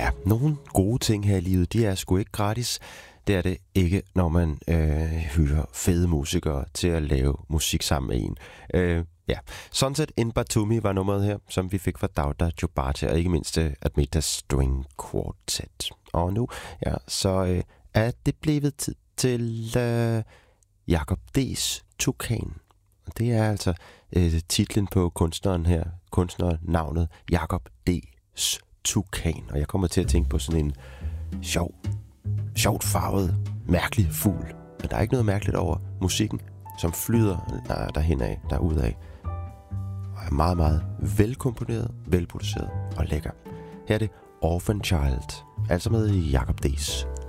Ja, nogle gode ting her i livet, de er sgu ikke gratis. Det er det ikke, når man hyrer fede musikere til at lave musik sammen med en. Ja, Sunset in Batumi var nummeret her, som vi fik fra Dawda Jubarte, og ikke mindst Admita String Quartet. Og nu, ja, så er det blevet tid til Jacob D's Tukan. Det er altså titlen på kunstneren her, kunstnernavnet Jacob D's Tukan. Og jeg kommer til at tænke på sådan en sjovt farvet, mærkelig fugl. Men der er ikke noget mærkeligt over musikken, som flyder derudad. Og er meget, meget velkomponeret, velproduceret og lækker. Her er det Orphan Child, altså med Jacob D's